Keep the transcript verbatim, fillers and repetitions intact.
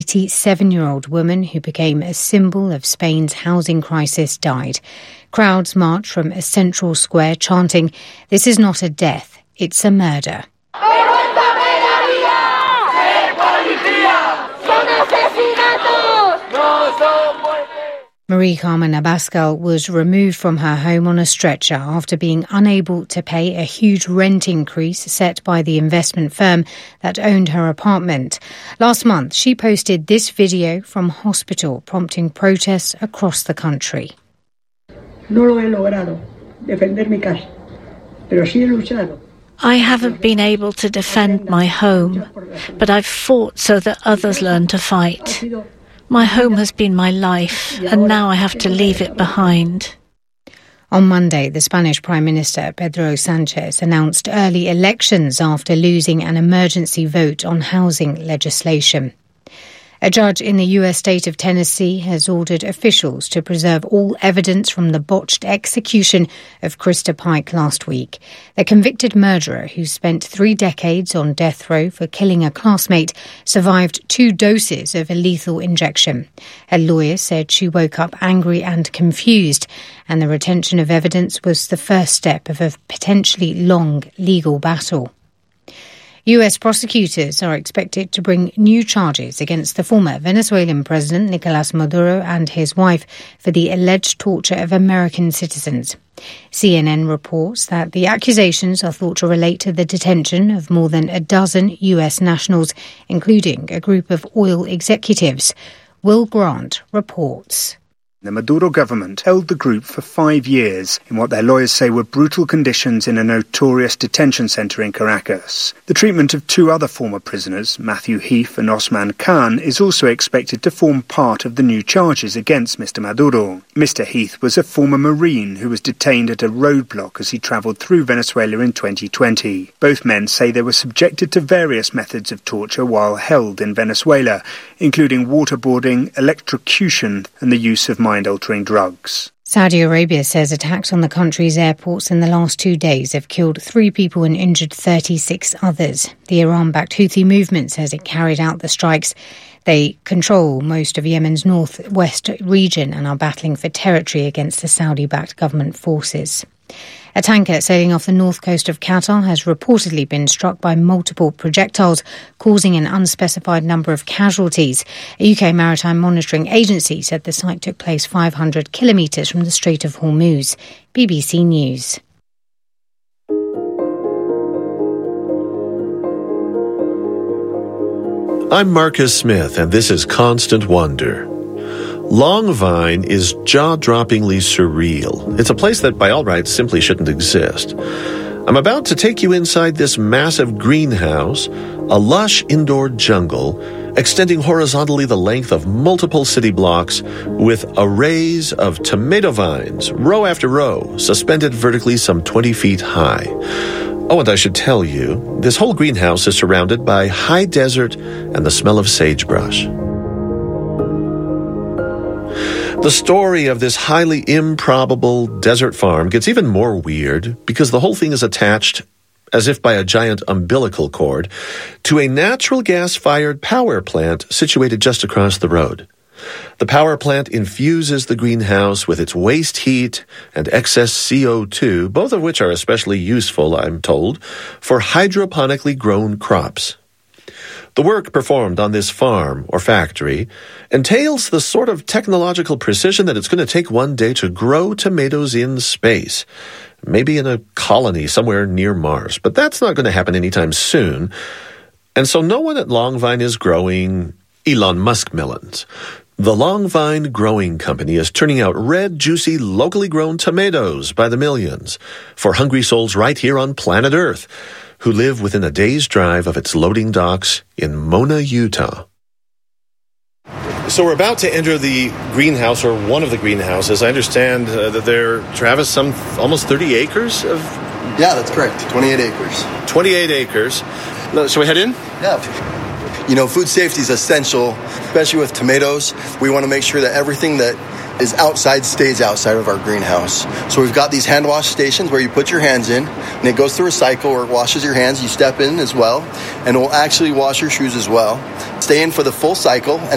eighty-seven-year-old woman who became a symbol of Spain's housing crisis died. Crowds marched from a central square chanting, "This is not a death, it's a murder." Marie Carmen Abascal was removed from her home on a stretcher after being unable to pay a huge rent increase set by the investment firm that owned her apartment. Last month, she posted this video from hospital, prompting protests across the country. No lo he logrado, defender mi casa, pero sí he luchado. I haven't been able to defend my home, but I've fought so that others learn to fight. My home has been my life, and now I have to leave it behind. On Monday, the Spanish Prime Minister, Pedro Sánchez, announced early elections after losing an emergency vote on housing legislation. A judge in the U S state of Tennessee has ordered officials to preserve all evidence from the botched execution of Krista Pike last week. The convicted murderer, who spent three decades on death row for killing a classmate, survived two doses of a lethal injection. Her lawyer said she woke up angry and confused, and the retention of evidence was the first step of a potentially long legal battle. U S prosecutors are expected to bring new charges against the former Venezuelan president Nicolás Maduro and his wife for the alleged torture of American citizens. C N N reports that the accusations are thought to relate to the detention of more than a dozen U S nationals, including a group of oil executives. Will Grant reports. The Maduro government held the group for five years in what their lawyers say were brutal conditions in a notorious detention centre in Caracas. The treatment of two other former prisoners, Matthew Heath and Osman Khan, is also expected to form part of the new charges against Mister Maduro. Mister Heath was a former Marine who was detained at a roadblock as he travelled through Venezuela in twenty twenty. Both men say they were subjected to various methods of torture while held in Venezuela, including waterboarding, electrocution and the use of mind-altering drugs. Saudi Arabia says attacks on the country's airports in the last two days have killed three people and injured thirty-six others. The Iran-backed Houthi movement says it carried out the strikes. They control most of Yemen's northwest region and are battling for territory against the Saudi-backed government forces. A tanker sailing off the north coast of Qatar has reportedly been struck by multiple projectiles, causing an unspecified number of casualties. A U K maritime monitoring agency said the site took place five hundred kilometres from the Strait of Hormuz. B B C News. I'm Marcus Smith, and this is Constant Wonder. Longvine is jaw-droppingly surreal. It's a place that, by all rights, simply shouldn't exist. I'm about to take you inside this massive greenhouse, a lush indoor jungle, extending horizontally the length of multiple city blocks with arrays of tomato vines, row after row, suspended vertically some twenty feet high. Oh, and I should tell you, this whole greenhouse is surrounded by high desert and the smell of sagebrush. The story of this highly improbable desert farm gets even more weird because the whole thing is attached, as if by a giant umbilical cord, to a natural gas-fired power plant situated just across the road. The power plant infuses the greenhouse with its waste heat and excess C O two, both of which are especially useful, I'm told, for hydroponically grown crops. The work performed on this farm or factory entails the sort of technological precision that it's going to take one day to grow tomatoes in space, maybe in a colony somewhere near Mars. But that's not going to happen anytime soon. And so no one at Longvine is growing Elon Musk melons. The Longvine Growing Company is turning out red, juicy, locally grown tomatoes by the millions for hungry souls right here on planet Earth, who live within a day's drive of its loading docks in Mona, Utah. So we're about to enter the greenhouse, or one of the greenhouses. I understand uh, that there, Travis, some almost thirty acres of... Yeah, that's correct. twenty-eight acres. twenty-eight acres. Shall we head in? Yeah. You know, food safety is essential, especially with tomatoes. We want to make sure that everything that is outside stays outside of our greenhouse. So we've got these hand wash stations where you put your hands in, and it goes through a cycle where it washes your hands. You step in as well, and it will actually wash your shoes as well. Stay in for the full cycle. And